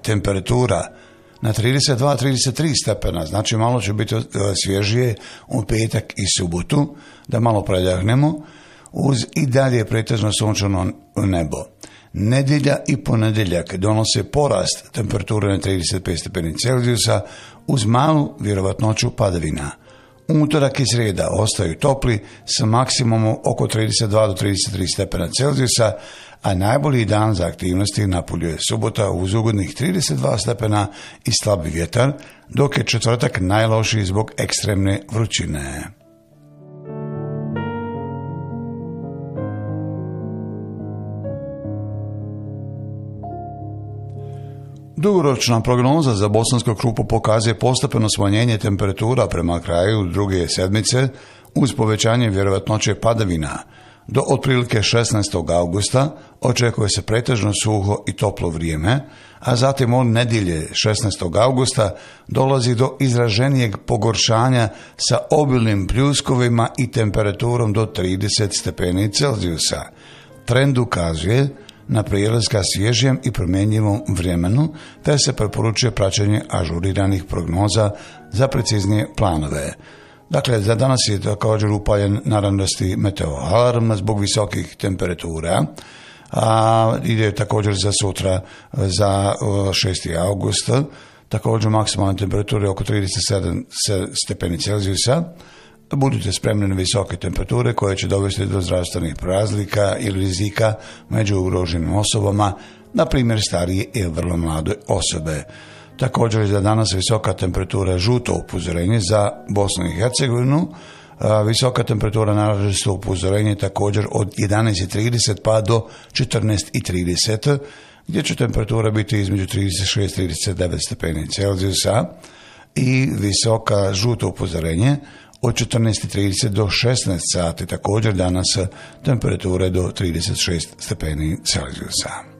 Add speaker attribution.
Speaker 1: temperatura na 32-33 stepena, znači malo će biti svježije u petak i subotu, da malo preljahnemo, uz i dalje pretežno sunčano nebo. Nedjelja i ponedjeljak donose porast temperature na 35 stepeni Celzijusa uz malu vjerovatnoću padavina. Utorak i srijeda ostaju topli sa maksimumom oko 32 do 33 stepena Celzijusa, a najbolji dan za aktivnosti napolju je subota uz ugodnih 32 stepena i slabi vjetar, dok je četvrtak najlošiji zbog ekstremne vrućine. Dugoročna prognoza za bosansku Krupu pokazuje postepeno smanjenje temperatura prema kraju druge sedmice uz povećanje vjerovatnoće padavina. Do otprilike 16. augusta očekuje se pretežno suho i toplo vrijeme, a zatim od nedjelje 16. augusta dolazi do izraženijeg pogoršanja sa obilnim pljuskovima i temperaturom do 30 stepeni Celzijusa. Trend ukazuje na prijelaz ka svježijem i promjenjivom vremenu, te se preporučuje praćenje ažuriranih prognoza za preciznije planove. Dakle, za danas je također upaljen narančasti meteoalarm zbog visokih temperatura, a ide također za sutra za 6. augusta, također maksimalne temperature oko 37 stepeni Celzijusa. Budite spremni na visoke temperature koje će dovesti do zdravstvenih razlika ili rizika među ugroženim osobama, na primjer starije i vrlo mlade osobe. Također za danas visoka temperatura žuto upozorenje za Bosnu i Hercegovinu, visoka temperatura narančasto upozorenje također od 11:30 pa do 14:30, gdje će temperatura biti između 36 i 39 stepeni Celzijusa, i visoka žuto upozorenje od 14:30 do 16 sati, također danas temperature do 36 stepeni Celzijusa.